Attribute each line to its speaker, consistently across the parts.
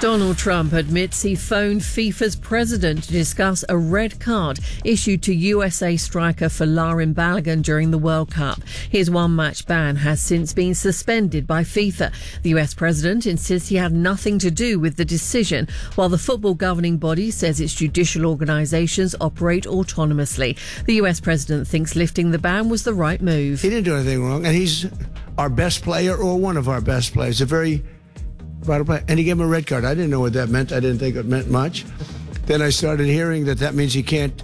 Speaker 1: Donald Trump admits he phoned FIFA's president to discuss a red card issued to USA striker Folarin Balogun during the World Cup. His one-match ban has since been suspended by FIFA. The US president insists he had nothing to do with the decision, while the football governing body says its judicial organisations operate autonomously. The US president thinks lifting the ban was the right move.
Speaker 2: He didn't do anything wrong, and he's our best player or one of our best players. A very vital player. And he gave him a red card. I didn't know what that meant. I didn't think it meant much. Then I started hearing that means he can't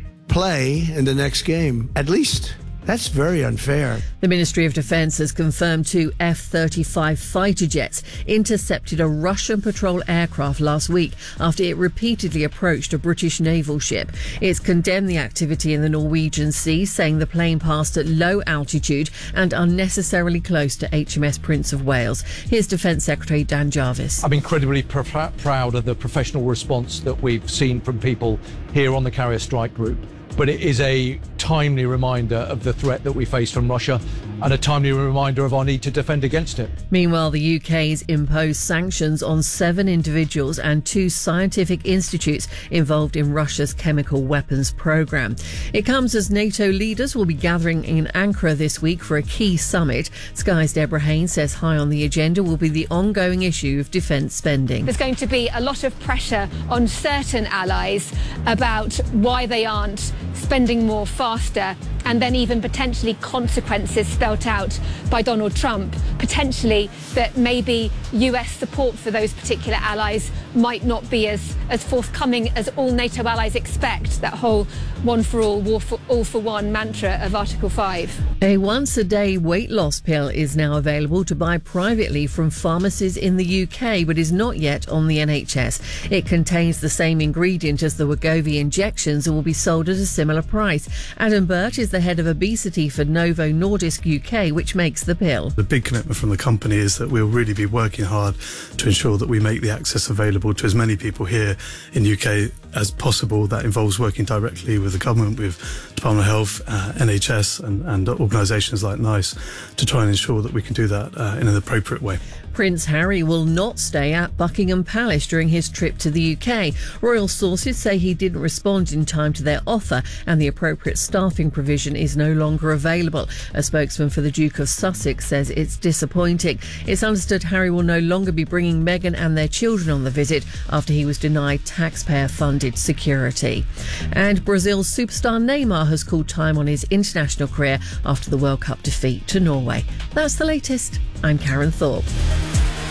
Speaker 2: play in the next game. At least that's very unfair.
Speaker 1: The Ministry of Defence has confirmed 2 F-35 fighter jets intercepted a Russian patrol aircraft last week after it repeatedly approached a British naval ship. It's condemned the activity in the Norwegian Sea, saying the plane passed at low altitude and unnecessarily close to HMS Prince of Wales. Here's Defence Secretary Dan Jarvis.
Speaker 3: I'm incredibly proud of the professional response that we've seen from people here on the Carrier Strike Group. But it is a timely reminder of the threat that we face from Russia and a timely reminder of our need to defend against it.
Speaker 1: Meanwhile, the UK's imposed sanctions on 7 individuals and 2 scientific institutes involved in Russia's chemical weapons programme. It comes as NATO leaders will be gathering in Ankara this week for a key summit. Sky's Deborah Haynes says high on the agenda will be the ongoing issue of defence spending.
Speaker 4: There's going to be a lot of pressure on certain allies about why they aren't spending more faster, and then even potentially consequences spelt out by Donald Trump, potentially that maybe US support for those particular allies might not be as forthcoming as all NATO allies expect, that whole one for all, all for one mantra of Article 5.
Speaker 1: A once-a-day weight loss pill is now available to buy privately from pharmacies in the UK, but is not yet on the NHS. It contains the same ingredient as the Wegovy injections and will be sold at a similar price. Adam Burt is the head of obesity for Novo Nordisk UK, which makes the pill.
Speaker 5: The big commitment from the company is that we'll really be working hard to ensure that we make the access available to as many people here in the UK as possible. That involves working directly with the government, with Department of Health, NHS and organisations like NICE to try and ensure that we can do that in an appropriate way.
Speaker 1: Prince Harry will not stay at Buckingham Palace during his trip to the UK. Royal sources say he didn't respond in time to their offer and the appropriate staffing provision is no longer available. A spokesman for the Duke of Sussex says it's disappointing. It's understood Harry will no longer be bringing Meghan and their children on the visit after he was denied taxpayer-funded security. And Brazil's superstar Neymar has called time on his international career after the World Cup defeat to Norway. That's the latest. I'm Karen Thorpe.